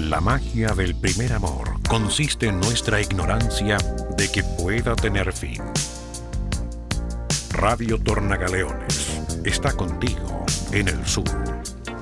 La magia del primer amor consiste en nuestra ignorancia de que pueda tener fin. Radio Tornagaleones está contigo en el sur.